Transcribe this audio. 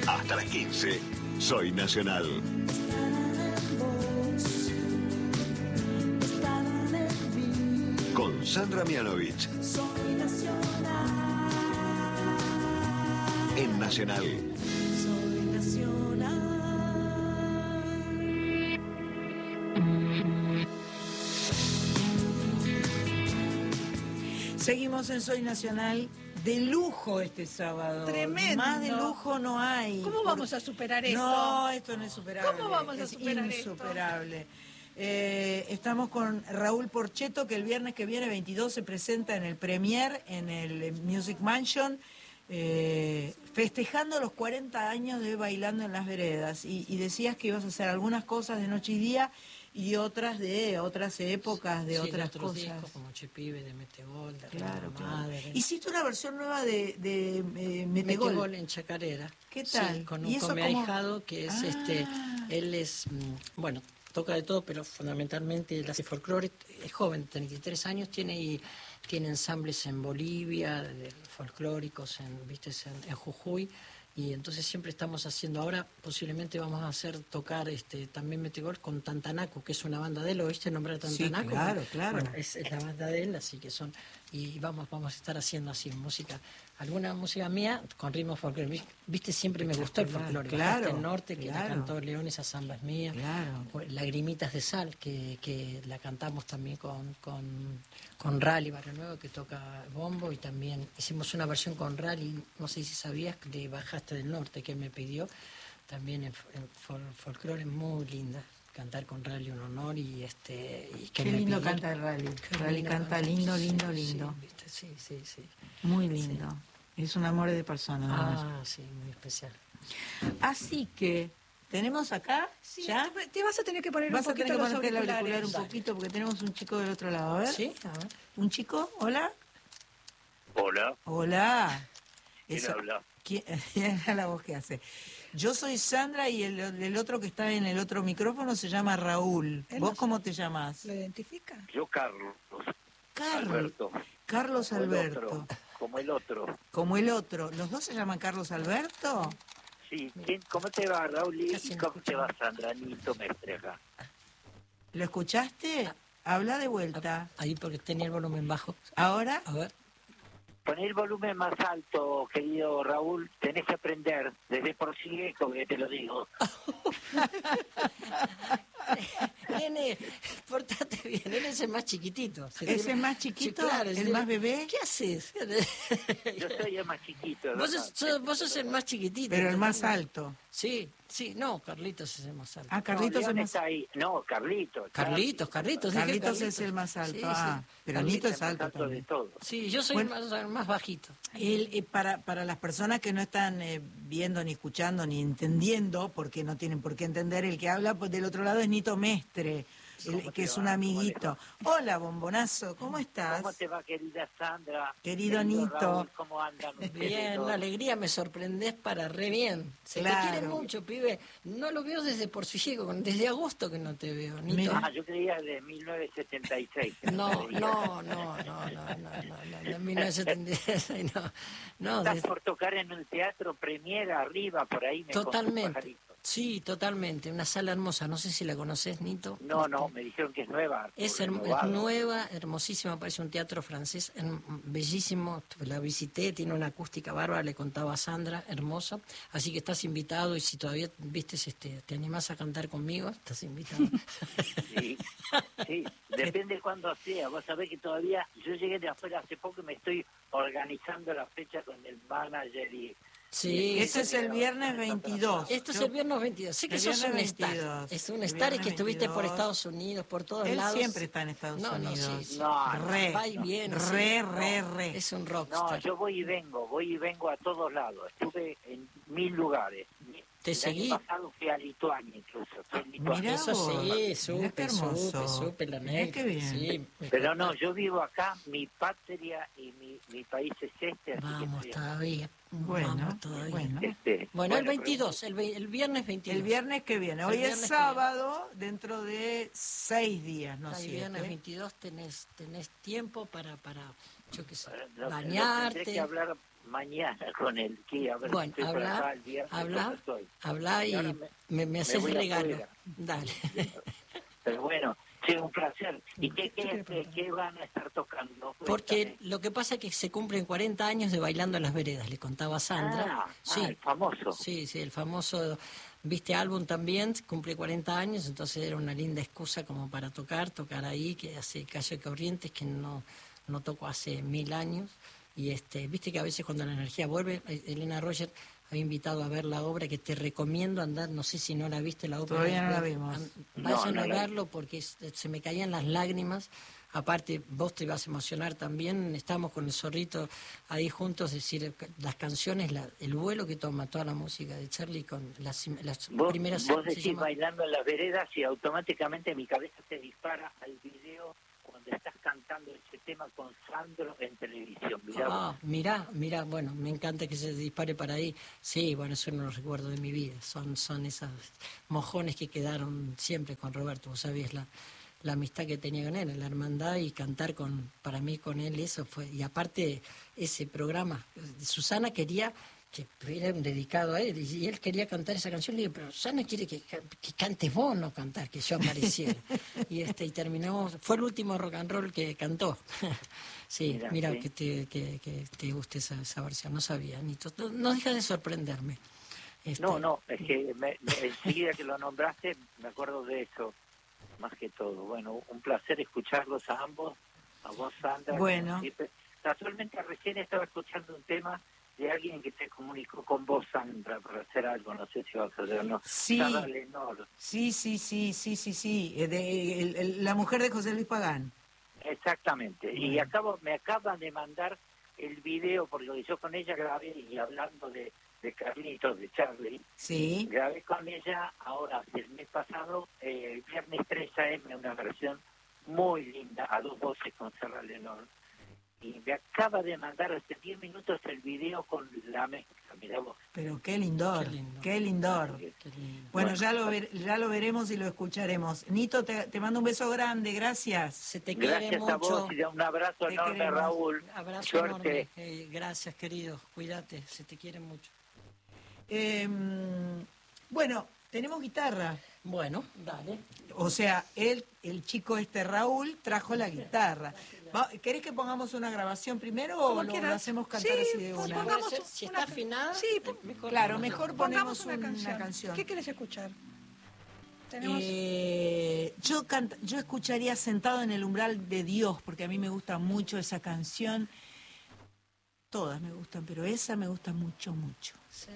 Hasta las 15, Soy Nacional. Con Sandra Mianovich. Soy nacional. En Nacional. Soy nacional. Seguimos en Soy Nacional. De lujo este sábado. Tremendo. Más de lujo no hay. ¿Cómo vamos a superar esto? No, esto no es superable. ¿Cómo vamos a superar insuperable. Estamos con Raúl Porchetto, que el viernes que viene, 22, se presenta en el Premier, en el Music Mansion, festejando los 40 años de Bailando en las Veredas. Y decías que ibas a hacer algunas cosas de noche y día y otras de otras épocas, de otras otros cosas. discos como Chepibe, de Metegol, de Claro, La claro. Madre. Hiciste una versión nueva de Metegol. Metegol en Chacarera. ¿Qué tal? Sí, con ¿Y eso mi cómo? ahijado, que es él es, bueno, toca de todo, pero fundamentalmente él hace folclore. Es joven, 33 años, tiene ensambles en Bolivia, folclóricos, en Jujuy. Y entonces siempre estamos haciendo, ahora posiblemente vamos a tocar también Metegol con Tantanaco, que es una banda de él. ¿Oíste nombrar Tantanaco? Sí, claro, claro. Bueno, es la banda de él, así que y vamos a estar haciendo así alguna música mía con ritmo folclore. Viste, siempre me gustó el folclore. Claro, Bajaste el norte, que la claro. cantó León, esa samba es mía. Claro. Lagrimitas de Sal, que la cantamos también con Rally Barrio Nuevo, que toca bombo, y también hicimos una versión con Rally, no sé si sabías, de Bajaste del Norte, que me pidió, también en folclore, muy linda. Cantar con Rally un honor y que Qué me lindo pidió. canta el Rally. Qué Rally lindo canta canta. lindo, lindo, Sí, lindo. sí, ¿viste? Sí. Muy lindo. Es un amor de persona. además. Sí, muy especial. Así que, ¿tenemos acá? Sí, ¿Ya? te vas a tener que poner Vas un a tener poquito que los ponerte el auriculares. auricular un poquito porque tenemos un chico del otro lado. A ver. ¿Sí? A ver. ¿Un chico? ¿Hola? Hola, Hola. ¿quién Eso- habla? ¿Quién es la voz que hace? Yo soy Sandra y el otro que está en el otro micrófono se llama Raúl. Él ¿Vos no cómo te llamas? ¿Lo identifica? Yo Carlos, Carlos. Alberto. Carlos Como el Alberto. otro, como el otro. Como el otro. ¿Los dos se llaman Carlos Alberto? Sí, ¿cómo te va, Raúl? Casi ¿Y no cómo te va, Sandra? Nito Mestre acá. ¿Lo escuchaste? Habla de vuelta. Ahí porque tenía el volumen bajo. ¿Ahora? A ver. Poné el volumen más alto, querido Raúl. Tenés que aprender, desde por sí, como que te lo digo. Nene, portate bien, él es el más chiquitito. ¿Ese es más chiquito? Sí, claro, ¿El más bebé? ¿Qué haces? Yo soy el más chiquito. Vos ¿verdad? vos sos el más chiquitito. Pero el más alto. Sí, no, Carlitos es el más alto. Ah, Carlitos No, es León más está ahí. No, Carlitos. Carlitos. dije Carlitos es el más alto. Sí, Ah, sí. pero Carlitos Nito Es es más alto alto de también. todo. Sí, yo soy Bueno. el más bajito. Para las personas que no están viendo, ni escuchando, ni entendiendo, porque no tienen por qué entender, el que habla pues, del otro lado es Nito Mestre, ¿Cómo que te es va? un ¿Cómo amiguito. Hola, bombonazo, ¿cómo estás? ¿Cómo te va, querida Sandra? Querido Nito. Raúl, ¿cómo andan ustedes Bien, dos? una alegría, me sorprendés para re bien. Se Claro. te quiere mucho, pibe. No lo veo desde Porcillego, desde agosto que no te veo, Nito. Mira. Ah, yo creía de 1976. No, 1976, no, Estás por tocar en un teatro Premier arriba, por ahí me contó un totalmente. pajarito. Sí, totalmente, una sala hermosa, no sé si la conoces, Nito. No, me dijeron que es nueva. Es renovada. nueva, hermosísima, parece un teatro francés, bellísimo, la visité, tiene una acústica bárbara, le contaba a Sandra, hermosa, así que estás invitado y si todavía te animás a cantar conmigo, estás invitado. Sí, depende de cuándo sea. Vos sabés que todavía, yo llegué de afuera hace poco y me estoy organizando la fecha con el manager y... Sí, Este es el viernes 22. esto es el viernes 22. Sé que El sos un viernes star. 22. Es un El star y viernes que estuviste por 22. Estados Unidos, por todos Él lados. siempre está en Estados No, Unidos. sí. No, Re. Va y viene. Re. Es un No, rockstar. yo voy y vengo a todos lados. Estuve en 1000 lugares. Te El seguí. año pasado fui a Lituania incluso. Fui a Lituania. Mirá Eso vos, sí, mirá qué hermoso. supe la Mirá anécdota. qué bien. Sí, me Pero no, contaste. yo vivo acá, mi patria y mi país es este. Así Vamos que todavía. Bueno, Vamos todavía. bueno. Bueno, el pero- 22, el viernes 22. El viernes que viene. El Hoy es viernes que sábado, dentro de 6 días, no El 7. viernes 22 tenés tiempo para yo qué sé, Lo tendré bañarte. que hablar mañana con el Kia, a ver Bueno, si estoy por acá el viernes. ¿Cómo estoy? habla y ahora me haces voy regalo. afuera. Dale. Pero bueno, sí, un placer. ¿Y qué van a estar tocando? Porque Cuéntame. lo que pasa es que se cumplen 40 años de Bailando en las Veredas, le contaba Sandra. El famoso. Sí, el famoso, viste, álbum también, cumple 40 años, entonces era una linda excusa como para tocar ahí, que hace Calle de Corrientes, que no toco hace 1000 años. Y viste que a veces cuando la energía vuelve, Elena Roger había invitado a ver la obra, que te recomiendo andar, no sé si no la viste la obra. Todavía no la vimos. Vayan No a la verlo porque se me caían las lágrimas. Aparte, vos te ibas a emocionar también. Estamos con el Zorrito ahí juntos, es decir, las canciones, el vuelo que toma toda la música de Charlie con las primeras... Vos se decís llama- bailando en las veredas y automáticamente mi cabeza se dispara al video cuando estás cantando ese tema con Sandro en televisión. Mirá, bueno, me encanta que se dispare para ahí. Sí, bueno, eso no lo recuerdo de mi vida. Son esos mojones que quedaron siempre con Roberto. Vos sabías la amistad que tenía con él, la hermandad, y cantar para mí con él, eso fue. Y aparte, ese programa, Susana quería que era dedicado a él, y él quería cantar esa canción. Le digo, pero Susana quiere que cantes vos, no cantar, que yo apareciera. y terminamos, fue el último rock and roll que cantó. Sí, mira sí. que te guste esa versión, no sabía, Nito. No deja de sorprenderme. No, es que enseguida que lo nombraste me acuerdo de eso, más que todo. Bueno, un placer escucharlos a ambos, a vos, Sandra. Bueno. Casualmente recién estaba escuchando un tema de alguien que se comunicó con vos, Sandra, para hacer algo, no sé si vas a hacer o no. Sí. Sara Lenor. Sí. La mujer de José Luis Pagán. Exactamente. Y me acaban de mandar el video, porque yo con ella grabé, y hablando de Carlitos, de Charlie, Sí. grabé con ella ahora, el mes pasado, el viernes 3 AM, una versión muy linda, a dos voces con Sara Lenor. Y me acaba de mandar hace 10 minutos el video con la mezcla, mirá vos. Pero qué lindor, qué lindor. Qué lindo. Bueno, ya lo veremos y lo escucharemos. Nito, te mando un beso grande, gracias. Se te quiere Gracias mucho. a vos y un abrazo Te enorme, queremos. Raúl. Un abrazo Suerte. enorme. Gracias, querido. Cuídate, se te quiere mucho. Bueno, tenemos guitarra. Bueno, dale. O sea, el chico Raúl trajo la guitarra. ¿Querés que pongamos una grabación primero o Como lo quieras. hacemos cantar Sí, así de pues una? pongamos Si una- está afinada, sí, mejor. Claro, mejor Pongamos ponemos una canción. ¿Qué quieres escuchar? Tenemos... Yo escucharía Sentado en el umbral de Dios, porque a mí me gusta mucho esa canción. Todas me gustan, pero esa me gusta mucho, mucho.